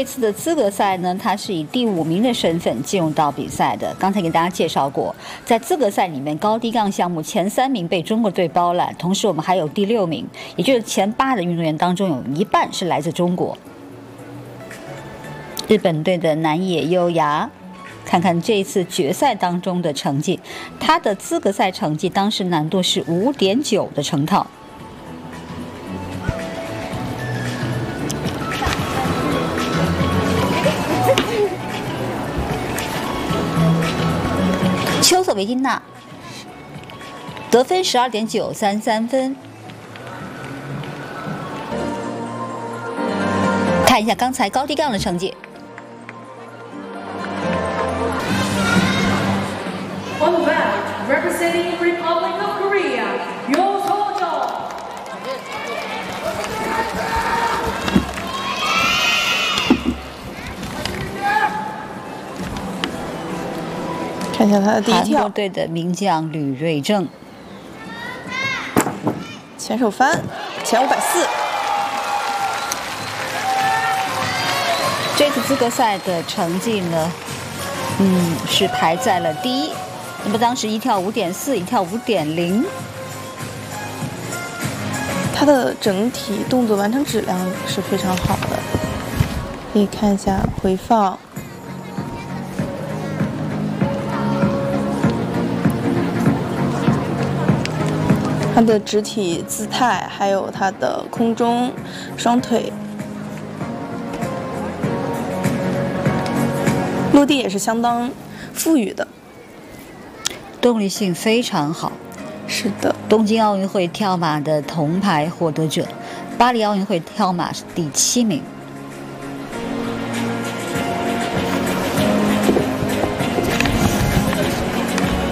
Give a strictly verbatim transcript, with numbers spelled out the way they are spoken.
次的资格赛呢，他是以第五名的身份进入到比赛的。刚才给大家介绍过，在资格赛里面，高低杠项目前三名被中国队包揽，同时我们还有第六名，也就是前八的运动员当中有一半是来自中国。日本队的南野优雅，看看这一次决赛当中的成绩，他的资格赛成绩当时难度是 五点九 的成套。丘索维金娜得分 十二点九三三 分。看一下刚才高低杠的成绩。 On the mat, representing Republic of Korea, Yo Sojo. 看一下他的第一跳， 韩国队的名将吕瑞正， 前手翻，前五百四。 这次资格赛的成绩呢，嗯，是排在了第一。那么当时一跳 五点四， 一跳 五点零。 他的整体动作完成质量是非常好的，可以看一下回放。他的肢体姿态，还有他的空中双腿落地也是相当富裕的， 动力性非常好。 是的， 东京奥运会跳马的铜牌获得者，巴黎奥运会跳马是第七名。